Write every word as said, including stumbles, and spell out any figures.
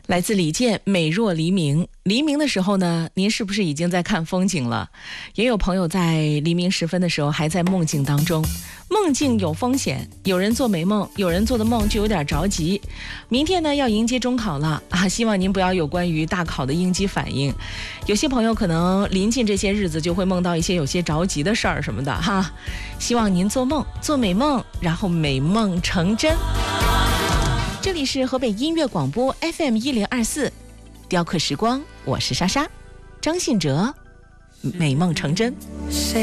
来自李健，美若黎明。黎明的时候呢，您是不是已经在看风景了？也有朋友在黎明时分的时候还在梦境当中。梦境有风险，有人做美梦，有人做的梦就有点着急。明天呢要迎接中考了啊，希望您不要有关于大考的应激反应。有些朋友可能临近这些日子就会梦到一些有些着急的事儿什么的哈。希望您做梦，做美梦，然后美梦成真。这里是河北音乐广播 F M 一零二四，雕刻时光，我是莎莎，张信哲，美梦成真。